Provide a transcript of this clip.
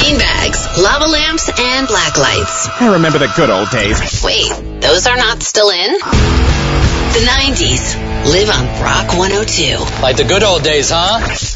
beanbags, lava lamps, and black lights. I remember the good old days. Wait, those are not still in? The 90s. Live on Rock 102. Like the good old days, huh?